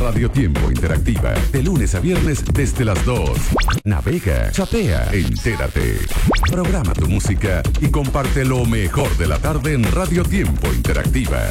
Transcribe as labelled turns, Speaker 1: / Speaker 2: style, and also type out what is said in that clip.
Speaker 1: Radio Tiempo Interactiva, de lunes a viernes desde las 2. Navega, chatea, entérate. Programa tu música y comparte lo mejor de la tarde en Radio Tiempo Interactiva.